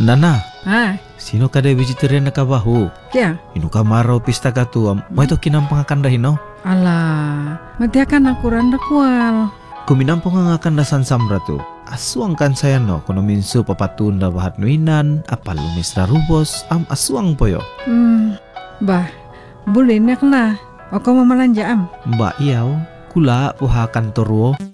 Nana, Ah, sino kada vegetarian na kabaho? kya? Inu kamaraw pista ka tu, mo ito kinampang akan dahino? Alah, mati akan aku randa kual. Kuminampong ang akan dasan samra tu. Aswang kan saya no, kuno minsu papatunda bahat nuinan, apal lumisra rubos, aswang poyo. Bah, boleh nak na. Ako mamalanja am. Mbak iyaw, kula puhakan toruo.